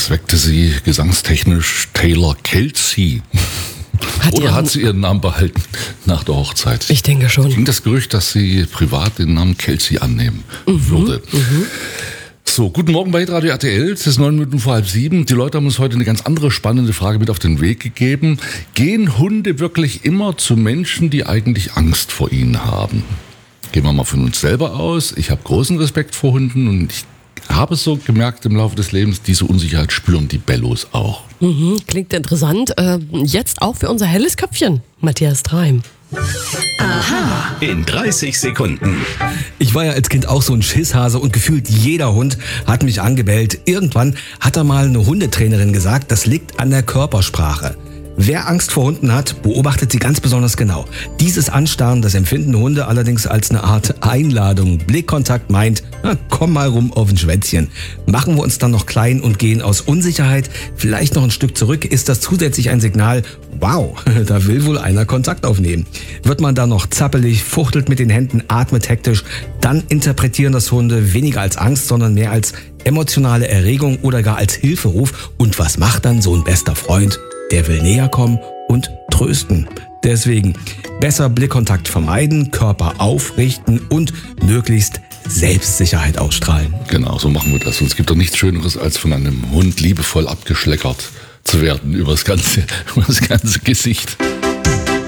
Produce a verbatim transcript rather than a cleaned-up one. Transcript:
Das weckte sie gesangstechnisch Taylor Kelsey. Hat Oder ihren, hat sie ihren Namen behalten nach der Hochzeit? Ich denke schon. Ging das Gerücht, dass sie privat den Namen Kelsey annehmen Mhm, würde. Mhm. So, guten Morgen bei Radio R T L. Es ist neun Minuten vor halb sieben. Die Leute haben uns heute eine ganz andere spannende Frage mit auf den Weg gegeben. Gehen Hunde wirklich immer zu Menschen, die eigentlich Angst vor ihnen haben? Gehen wir mal von uns selber aus. Ich habe großen Respekt vor Hunden und ich habe so gemerkt im Laufe des Lebens, diese Unsicherheit spüren die Bellos auch. Mhm, klingt interessant. Äh, jetzt auch für unser helles Köpfchen, Matthias Treim. Aha. In dreißig Sekunden. Ich war ja als Kind auch so ein Schisshase und gefühlt jeder Hund hat mich angebellt. Irgendwann hat da mal eine Hundetrainerin gesagt, das liegt an der Körpersprache. Wer Angst vor Hunden hat, beobachtet sie ganz besonders genau. Dieses Anstarren, das empfinden Hunde allerdings als eine Art Einladung. Blickkontakt meint, na, komm mal rum auf ein Schwätzchen. Machen wir uns dann noch klein und gehen aus Unsicherheit vielleicht noch ein Stück zurück, ist das zusätzlich ein Signal, wow, da will wohl einer Kontakt aufnehmen. Wird man da noch zappelig, fuchtelt mit den Händen, atmet hektisch, dann interpretieren das Hunde weniger als Angst, sondern mehr als emotionale Erregung oder gar als Hilferuf. Und was macht dann so ein bester Freund? Der will näher kommen und trösten. Deswegen besser Blickkontakt vermeiden, Körper aufrichten und möglichst Selbstsicherheit ausstrahlen. Genau, so machen wir das. Und es gibt doch nichts Schöneres, als von einem Hund liebevoll abgeschleckert zu werden über das ganze, über das ganze Gesicht.